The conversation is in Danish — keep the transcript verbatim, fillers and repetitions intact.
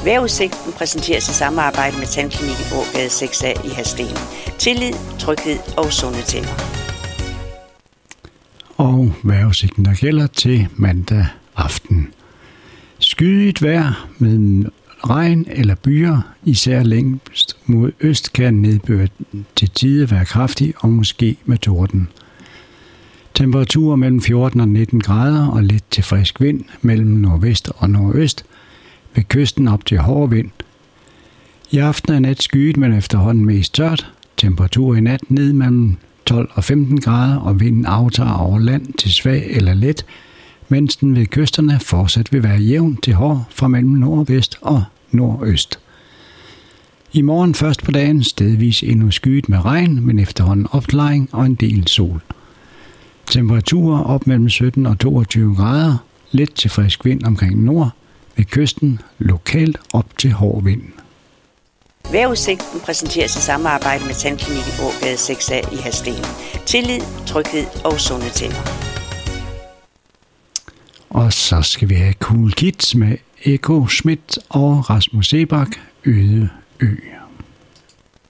Vejrudsigten præsenteres i samarbejde med Tandklinikken Ågade seks A i Hadsten. Tillid, tryghed og sunde tænder. Og vejrudsigten, der gælder til mandag aften. Skyet vejr med regn eller byer, især længst mod øst, kan nedbør til tider være kraftig og måske med torden. Temperaturer mellem fjorten og nitten grader og lidt til frisk vind mellem nordvest og nordøst. Ved kysten op til hård vind. I aften er nat skyet, men efterhånden mest tørt. Temperatur i nat ned mellem tolv og femten grader, og vinden aftager over land til svag eller let, mens den ved kysterne fortsat vil være jævn til hård fra mellem nordvest og nordøst. I morgen først på dagen stedvis endnu skyet med regn, men efterhånden opklaring og en del sol. Temperaturer op mellem sytten og toogtyve grader, let til frisk vind omkring nord, ved kysten lokalt op til hård vind. Vejrudsigten præsenteres i samarbejde med Tandklinikken Ågade seks A i Hadsten. Tillid, tryghed og sunde tænder. Og så skal vi have Cool Kids med Eko Schmidt og Rasmus Sebak, Øde Ø.